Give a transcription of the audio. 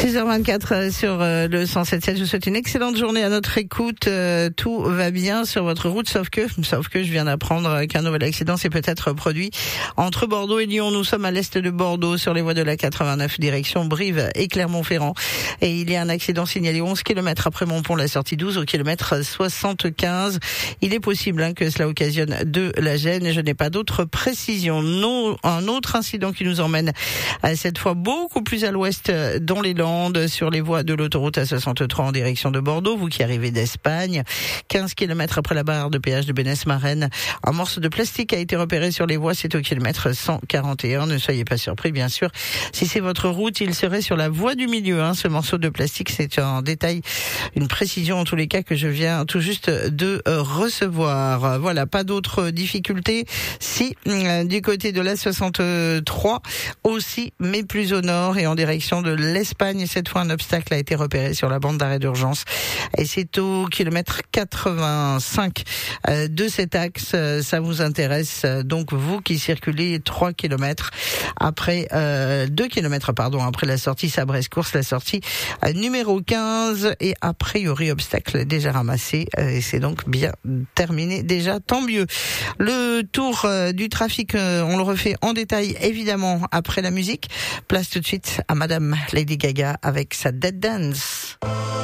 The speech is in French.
6h24 sur le 107.7. Je vous souhaite une excellente journée à notre écoute. Tout va bien sur votre route, sauf que je viens d'apprendre qu'un nouvel accident s'est peut-être produit entre Bordeaux et Lyon. Nous sommes à l'est de Bordeaux, sur les voies de la 89, direction Brive et Clermont-Ferrand. Et il y a un accident signalé 11 km après Montpont, la sortie 12 au kilomètre 75. Il est possible que cela occasionne de la gêne et je n'ai pas d'autres précisions. Non, un autre incident qui nous emmène cette fois beaucoup plus à l'ouest dans les Landes, sur les voies de l'autoroute A63 en direction de Bordeaux. Vous qui arrivez d'Espagne, 15 km après la barre de péage de Bénesse-Marraine, un morceau de plastique a été repéré sur les voies. C'est au kilomètre 141. Ne soyez pas surpris, bien sûr. Si c'est votre route, il serait sur la voie du milieu. Ce morceau de plastique, c'est un détail, une précision en tous les cas que je viens tout juste de recevoir. Voilà, pas d'autres difficultés. Si du côté de l'A63 aussi, mais plus au nord et en direction de l'Espagne, cette fois un obstacle a été repéré sur la bande d'arrêt d'urgence et c'est au kilomètre 85 de cet axe. Ça vous intéresse donc, vous qui circulez 3 kilomètres après 2 kilomètres après la sortie Sabresse-Course, la sortie numéro 15, et a priori obstacle déjà ramassé et c'est donc bien terminé déjà, tant mieux. Le tour du trafic, on le refait en détail évidemment après la musique. Place tout de suite à Madame Lady Gaga avec sa Dead Dance.